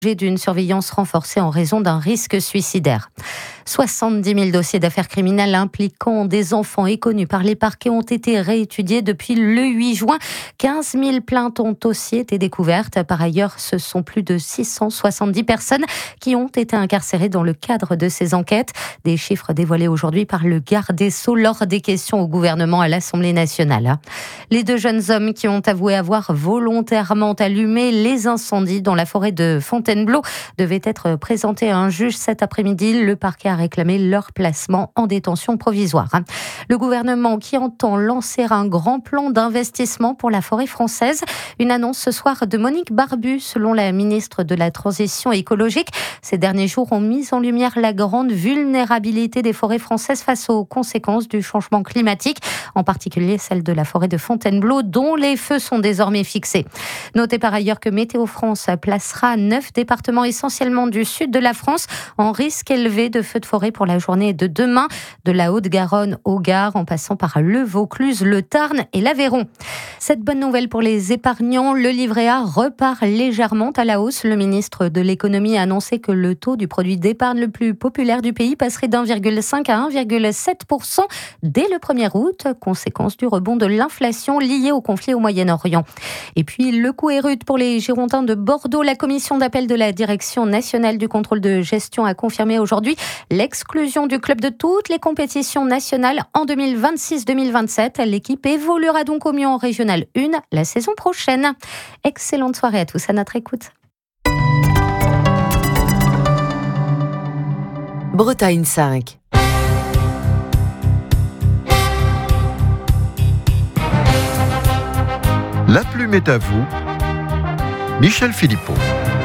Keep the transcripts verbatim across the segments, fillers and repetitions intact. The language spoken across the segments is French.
d'une surveillance renforcée en raison d'un risque suicidaire. soixante-dix mille dossiers d'affaires criminelles impliquant des enfants et connus par les parquets ont été réétudiés depuis le huit juin. quinze mille plaintes ont aussi été découvertes. Par ailleurs, ce sont plus de six cent soixante-dix personnes qui ont été incarcérées dans le cadre de ces enquêtes. Des chiffres dévoilés aujourd'hui par le garde des Sceaux lors des questions au gouvernement à l'Assemblée nationale. Les deux jeunes hommes qui ont avoué avoir volontairement allumé les incendies dans la forêt de Fontainebleau devaient être présentés à un juge cet après-midi. Le parquet a réclamé leur placement en détention provisoire. Le gouvernement qui entend lancer un grand plan d'investissement pour la forêt française. Une annonce ce soir de Monique Barbu, selon la ministre de la Transition écologique. Ces derniers jours ont mis en lumière la grande vulnérabilité des forêts françaises face aux conséquences du changement climatique, en particulier celle de la forêt de Fontainebleau, dont les feux sont désormais fixés. Notez par ailleurs que Météo France placera neuf départements essentiellement du sud de la France en risque élevé de feux de forêt pour la journée de demain, de la Haute-Garonne au Gard, en passant par le Vaucluse, le Tarn et l'Aveyron. Cette bonne nouvelle pour les épargnants, le livret A repart légèrement à la hausse. Le ministre de l'économie a annoncé que le taux du produit d'épargne le plus populaire du pays passerait d'un virgule cinq à un virgule sept pour cent dès le premier août, conséquence du rebond de l'inflation liée au conflit au Moyen-Orient. Et puis, le coup est rude pour les Girondins de Bordeaux. La commission d'appel de la Direction nationale du contrôle de gestion a confirmé aujourd'hui l'exclusion du club de toutes les compétitions nationales en deux mille vingt-six deux mille vingt-sept. L'équipe évoluera donc au mieux en Régionale un la saison prochaine. Excellente soirée à tous à notre écoute. Bretagne cinq. La plume est à vous, Michel Philippot.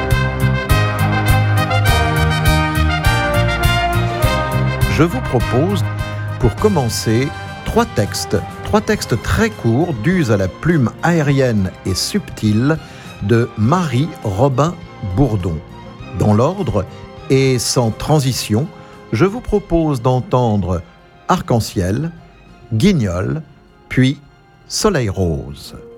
Je vous propose, pour commencer, trois textes, trois textes très courts, dus à la plume aérienne et subtile de Marie Robin Bourdon. Dans l'ordre et sans transition, je vous propose d'entendre Arc-en-ciel, Guignol, puis Soleil rose.